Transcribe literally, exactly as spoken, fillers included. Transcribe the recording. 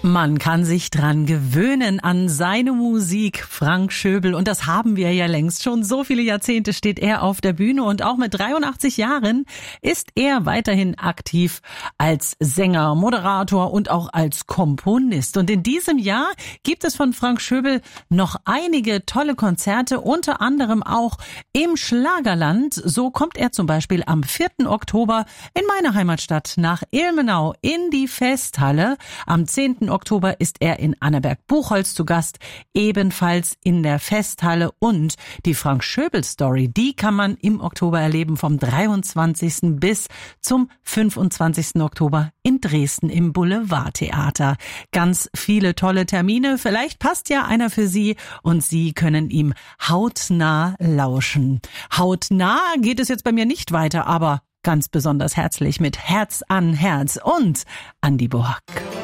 Man kann sich dran gewöhnen an seine Musik, Frank Schöbel. Und das haben wir ja längst. Schon so viele Jahrzehnte steht er auf der Bühne. Und auch mit dreiundachtzig Jahren ist er weiterhin aktiv als Sänger, Moderator und auch als Komponist. Und in diesem Jahr gibt es von Frank Schöbel noch einige tolle Konzerte, unter anderem auch im Schlagerland. So kommt er zum Beispiel am vierten Oktober in meine Heimatstadt nach Ilmenau in die Festhalle. Am zehnten Oktober ist er in Annaberg-Buchholz zu Gast, ebenfalls in der Festhalle. Und die Frank Schöbel Story, die kann man im Oktober erleben, vom dreiundzwanzigsten bis zum fünfundzwanzigsten Oktober in Dresden im Boulevardtheater. Ganz viele tolle Termine. Vielleicht passt ja einer für Sie und Sie können ihm hautnah lauschen. Hautnah geht es jetzt bei mir nicht weiter, aber ganz besonders herzlich mit Herz an Herz und Andi Borg.